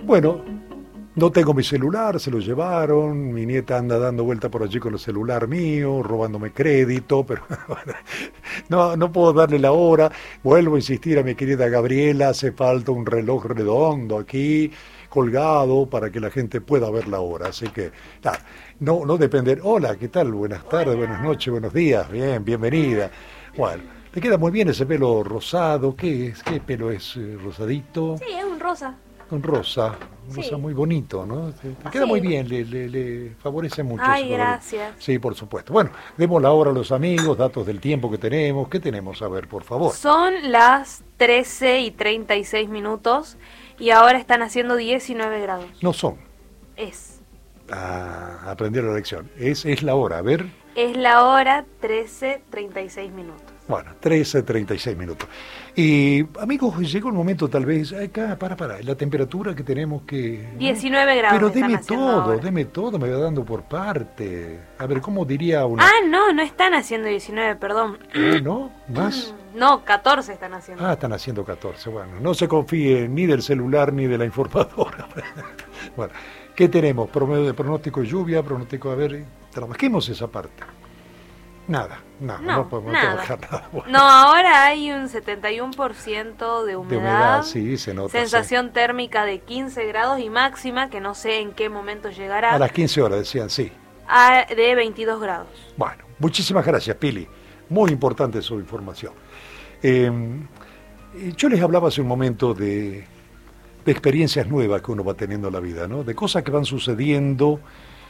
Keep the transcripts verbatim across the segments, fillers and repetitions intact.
Bueno, no tengo mi celular, se lo llevaron, mi nieta anda dando vuelta por allí con el celular mío, robándome crédito, pero no, no puedo darle la hora. Vuelvo a insistir a mi querida Gabriela, hace falta un reloj redondo aquí, colgado, para que la gente pueda ver la hora. Así que, nada, no, no depender. Hola, ¿qué tal? Buenas tardes, buenas noches, buenos días, bien, bienvenida. Bueno, te queda muy bien ese pelo rosado, ¿qué es? ¿Qué pelo es? ¿Rosadito? Sí, es un rosa. Un rosa, un Sí. rosa muy bonito, ¿no? Te, te queda Sí. muy bien, le, le, le favorece mucho. Ay, ese color. gracias. Sí, por supuesto. Bueno, demos la hora a los amigos, datos del tiempo que tenemos. ¿Qué tenemos? A ver, por favor. Son las trece y treinta y seis minutos y ahora están haciendo diecinueve grados. No son. Es. Ah, aprender la lección. Es, es la hora, a ver. Es la hora trece treinta y seis minutos. Bueno, trece treinta y seis minutos. Y, amigos, llegó el momento tal vez, acá, para, para, la temperatura que tenemos que... diecinueve grados. Pero están deme haciendo todo, ahora. deme todo, me va dando por parte. A ver, ¿cómo diría una... Ah, no, no están haciendo diecinueve, perdón. Ah, ¿no? ¿Más? No, catorce están haciendo. Ah, están haciendo catorce. Bueno, no se confíe ni del celular ni de la informadora. Bueno, ¿qué tenemos? Promedio de pronóstico de lluvia, pronóstico, a ver, trabajemos esa parte. Nada, nada, no, No, podemos nada. trabajar nada. Bueno, No, ahora hay un setenta y uno por ciento de humedad. de humedad, sí, se nota. Sensación térmica de quince grados y máxima, que no sé en qué momento llegará, sí. A las quince horas decían, sí. a- de veintidós grados. Bueno, muchísimas gracias, Pili. Muy importante su información. Eh, yo les hablaba hace un momento de, de experiencias nuevas que uno va teniendo en la vida, ¿no? De cosas que van sucediendo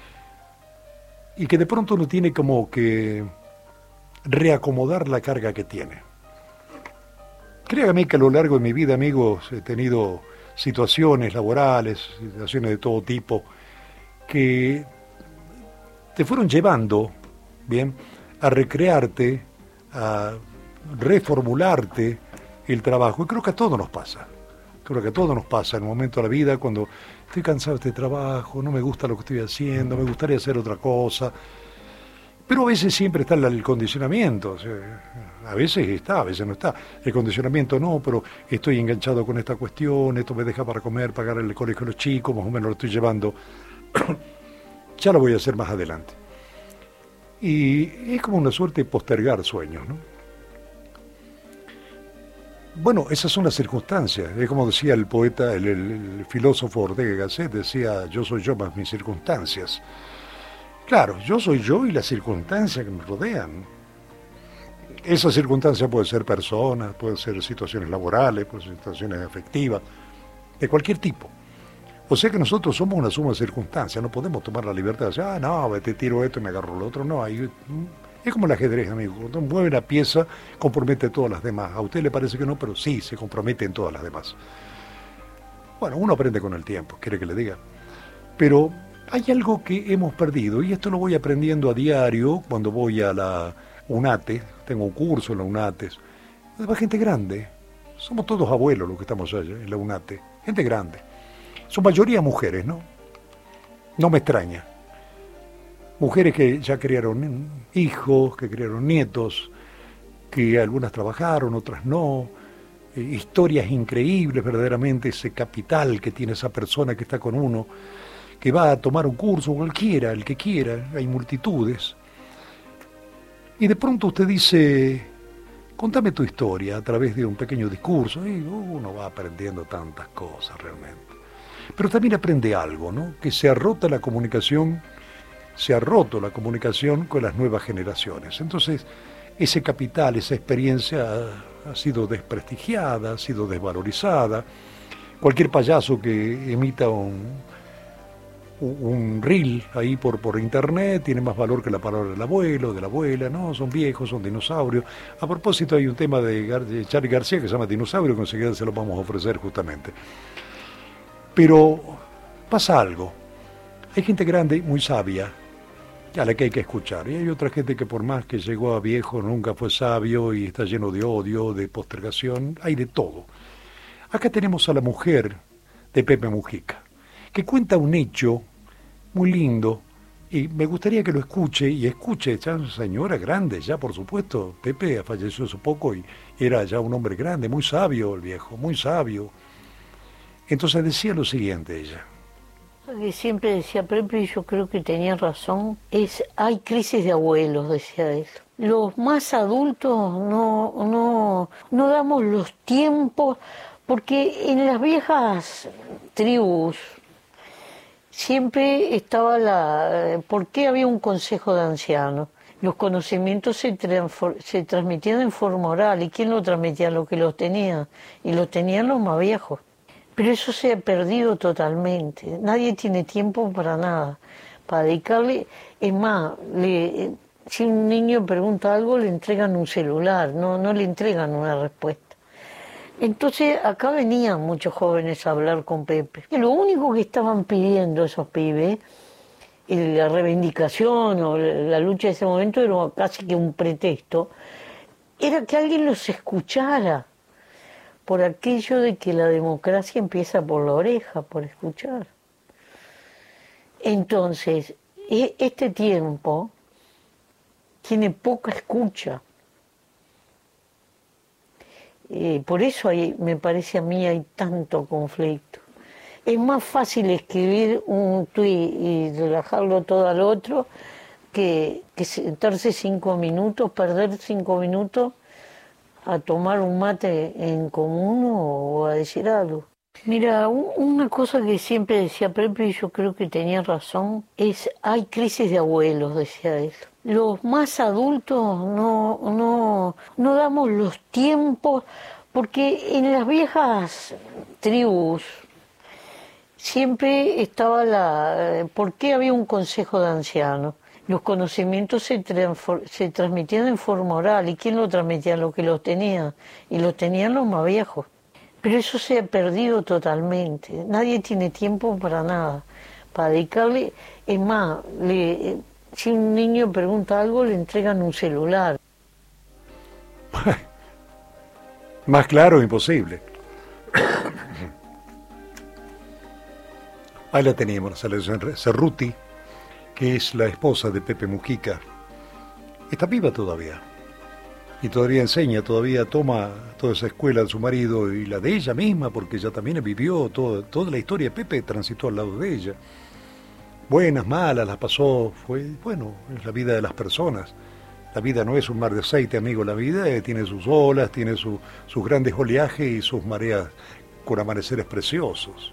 y que de pronto uno tiene como que reacomodar la carga que tiene. Créanme que a lo largo de mi vida, amigos, he tenido situaciones laborales, situaciones de todo tipo, que te fueron llevando, bien, a recrearte, a reformularte el trabajo. Y creo que a todos nos pasa. Creo que a todos nos pasa en un momento de la vida cuando estoy cansado de este trabajo, no me gusta lo que estoy haciendo, me gustaría hacer otra cosa. Pero a veces siempre está el condicionamiento. O sea, a veces está, a veces no está. El condicionamiento no, pero estoy enganchado con esta cuestión, esto me deja para comer, pagar el colegio a los chicos, más o menos lo estoy llevando. Ya lo voy a hacer más adelante. Y es como una suerte de postergar sueños, ¿no? Bueno, esas son las circunstancias. Es como decía el poeta, el, el, el filósofo Ortega Gasset, decía, yo soy yo más mis circunstancias. Claro, yo soy yo y las circunstancias que me rodean. Esa circunstancia puede ser personas, puede ser situaciones laborales, puede ser situaciones afectivas, de cualquier tipo. O sea que nosotros somos una suma de circunstancias, no podemos tomar la libertad de decir, ah, no, te tiro esto y me agarro lo otro. No, hay, es como el ajedrez, amigo. Cuando mueve una pieza, compromete todas las demás. A usted le parece que no, pero sí, se compromete en todas las demás. Bueno, uno aprende con el tiempo, quiere que le diga. Pero hay algo que hemos perdido, y esto lo voy aprendiendo a diario cuando voy a la UNATE, tengo un curso en la UNATE, va gente grande, somos todos abuelos los que estamos allá en la UNATE, gente grande, su mayoría mujeres, ¿no? No me extraña. Mujeres que ya criaron hijos, que criaron nietos, que algunas trabajaron, otras no, eh, historias increíbles, verdaderamente ese capital que tiene esa persona que está con uno, que va a tomar un curso, cualquiera, el que quiera, hay multitudes. Y de pronto usted dice, contame tu historia a través de un pequeño discurso, y uno va aprendiendo tantas cosas realmente. Pero también aprende algo, ¿no? Que se ha roto la comunicación, se ha roto la comunicación con las nuevas generaciones. Entonces, ese capital, esa experiencia ha, ha sido desprestigiada, ha sido desvalorizada. Cualquier payaso que emita un... un reel ahí por, por internet tiene más valor que la palabra del abuelo, de la abuela, no, son viejos, son dinosaurios. A propósito hay un tema de, Gar de Charly García que se llama Dinosaurio, que enseguida se lo vamos a ofrecer justamente. Pero pasa algo, hay gente grande muy sabia a la que hay que escuchar, y hay otra gente que por más que llegó a viejo nunca fue sabio y está lleno de odio, de postergación, hay de todo. Acá tenemos a la mujer de Pepe Mujica, que cuenta un hecho muy lindo, y me gustaría que lo escuche, y escuche, ya una señora grande, ya por supuesto, Pepe falleció hace poco y era ya un hombre grande, muy sabio el viejo, muy sabio. Entonces decía lo siguiente ella. Que siempre decía Pepe, y yo creo que tenía razón, es hay crisis de abuelos, decía él. Los más adultos no, no, no damos los tiempos, porque en las viejas tribus siempre estaba la... ¿Por qué había un consejo de ancianos? Los conocimientos se, se transmitían en forma oral. ¿Y quién lo transmitía? Lo que los tenía. Y los tenían los más viejos. Pero eso se ha perdido totalmente. Nadie tiene tiempo para nada. Para dedicarle... Es más, le, si un niño pregunta algo, le entregan un celular. No, no le entregan una respuesta. Entonces, acá venían muchos jóvenes a hablar con Pepe. Y lo único que estaban pidiendo esos pibes, la reivindicación o la lucha de ese momento era casi que un pretexto, era que alguien los escuchara, por aquello de que la democracia empieza por la oreja, por escuchar. Entonces, este tiempo tiene poca escucha. Eh, por eso hay, me parece a mí hay tanto conflicto. Es más fácil escribir un tuit y relajarlo todo al otro que, que sentarse cinco minutos, perder cinco minutos a tomar un mate en común o a decir algo. Mira, una cosa que siempre decía Pepe, y yo creo que tenía razón, es hay crisis de abuelos, decía él. Los más adultos no, no, no damos los tiempos, porque en las viejas tribus siempre estaba la... ¿Por qué había un consejo de ancianos? Los conocimientos se, se transmitían en forma oral. ¿Y quién lo transmitía? Lo que los tenía. Y los tenían los más viejos. Pero eso se ha perdido totalmente. Nadie tiene tiempo para nada. Para dedicarle... Es más, le, si un niño pregunta algo, le entregan un celular. Más claro, imposible. Ahí la teníamos, Cerruti, que es la esposa de Pepe Mujica. Está viva todavía. Y todavía enseña, todavía toma toda esa escuela de su marido y la de ella misma, porque ella también vivió todo, toda la historia de Pepe, transitó al lado de ella. Buenas, malas, las pasó, fue, bueno, es la vida de las personas. La vida no es un mar de aceite, amigo, la vida eh, tiene sus olas, tiene su, sus grandes oleajes y sus mareas con amaneceres preciosos.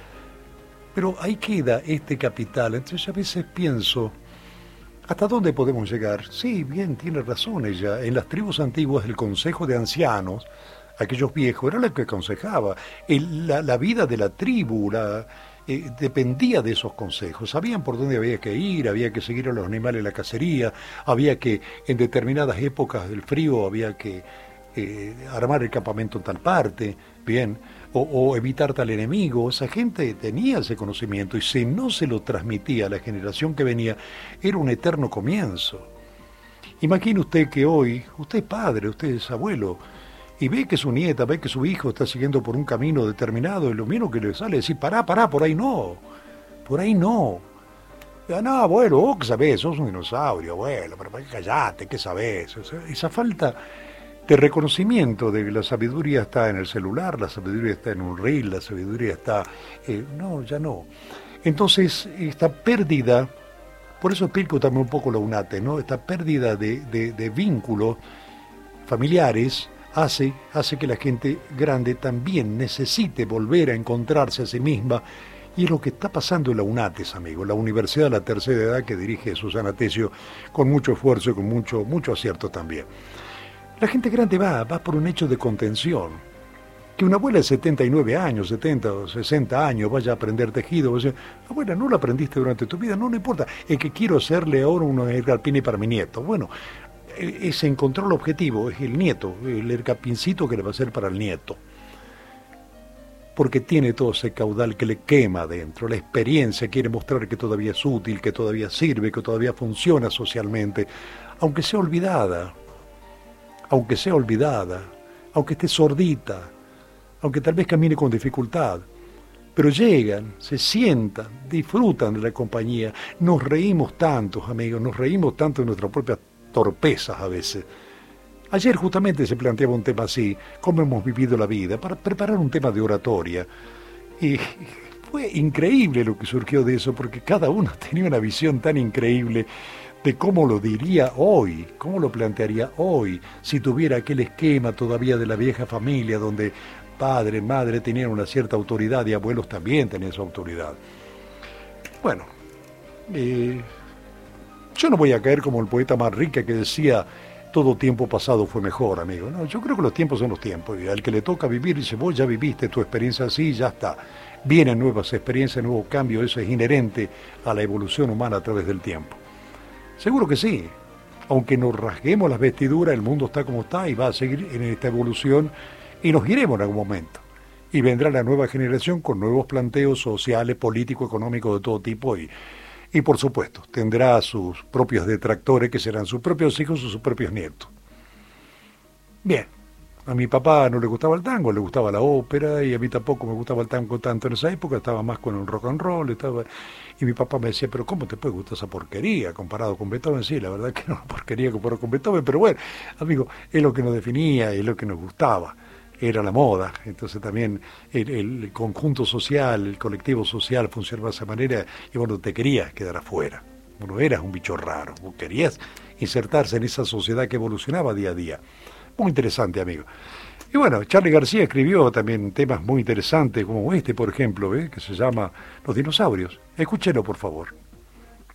Pero ahí queda este capital. Entonces a veces pienso, ¿hasta dónde podemos llegar? Sí, bien, tiene razón ella. En las tribus antiguas el consejo de ancianos, aquellos viejos, era lo que aconsejaba. El, la, la vida de la tribu la, eh, dependía de esos consejos. Sabían por dónde había que ir, había que seguir a los animales en la cacería, había que, en determinadas épocas del frío, había que eh, armar el campamento en tal parte, bien, o, o evitar tal enemigo. Esa gente tenía ese conocimiento y si no se lo transmitía a la generación que venía, era un eterno comienzo. Imagine usted que hoy, usted es padre, usted es abuelo, y ve que su nieta, ve que su hijo está siguiendo por un camino determinado, y lo mismo que le sale es decir, pará, pará, por ahí no, por ahí no. Ya, no, abuelo, vos qué sabés, sos un dinosaurio, abuelo, pero callate, ¿qué sabés? O sea, esa falta de reconocimiento de que la sabiduría está en el celular, la sabiduría está en un reel, la sabiduría está... Eh, no, ya no. Entonces, esta pérdida, por eso explico también un poco la UNATE, ¿no? Esta pérdida de, de, de vínculos familiares hace, hace que la gente grande también necesite volver a encontrarse a sí misma, y es lo que está pasando en la UNATES, amigo, la Universidad de la Tercera Edad que dirige Susana Tesio con mucho esfuerzo y con mucho, mucho acierto también. La gente grande va, va por un hecho de contención. Que una abuela de setenta y nueve años, setenta o sesenta años vaya a aprender tejido, o sea, abuela, no lo aprendiste durante tu vida, no, no importa, es que quiero hacerle ahora un ercapini para mi nieto. Bueno, se encontró el objetivo, es el nieto, el ercapincito que le va a hacer para el nieto. Porque tiene todo ese caudal que le quema adentro, la experiencia quiere mostrar que todavía es útil, que todavía sirve, que todavía funciona socialmente, aunque sea olvidada. aunque sea olvidada, aunque esté sordita, aunque tal vez camine con dificultad, pero llegan, se sientan, disfrutan de la compañía, nos reímos tanto, amigos, nos reímos tanto de nuestras propias torpezas a veces. Ayer justamente se planteaba un tema así, cómo hemos vivido la vida, para preparar un tema de oratoria, Y fue increíble lo que surgió de eso, porque cada uno tenía una visión tan increíble de cómo lo diría hoy, cómo lo plantearía hoy, si tuviera aquel esquema todavía de la vieja familia, donde padre, madre tenían una cierta autoridad y abuelos también tenían su autoridad. Bueno, eh, yo no voy a caer como el poeta Manrique que decía, todo tiempo pasado fue mejor, amigo. No, yo creo que los tiempos son los tiempos, y al que le toca vivir, dice, vos ya viviste tu experiencia así, ya está. Vienen nuevas experiencias, nuevos cambios, eso es inherente a la evolución humana a través del tiempo. Seguro que sí, aunque nos rasguemos las vestiduras, el mundo está como está y va a seguir en esta evolución y nos iremos en algún momento. Y vendrá la nueva generación con nuevos planteos sociales, políticos, económicos de todo tipo y, y por supuesto, tendrá sus propios detractores que serán sus propios hijos o sus propios nietos. Bien, a mi papá no le gustaba el tango, le gustaba la ópera y a mí tampoco me gustaba el tango tanto en esa época, estaba más con el rock and roll, estaba... Y mi papá me decía, pero ¿cómo te puede gustar esa porquería comparado con Beethoven? Sí, la verdad que no, porquería comparado con Beethoven, pero bueno, amigo, es lo que nos definía, es lo que nos gustaba, era la moda. Entonces también el, el conjunto social, el colectivo social funcionaba de esa manera y bueno, te querías quedar afuera. Bueno, eras un bicho raro, vos querías insertarse en esa sociedad que evolucionaba día a día. Muy interesante, amigo. Y bueno, Charly García escribió también temas muy interesantes, como este, por ejemplo, ¿eh? que se llama Los dinosaurios. Escúchelo, por favor.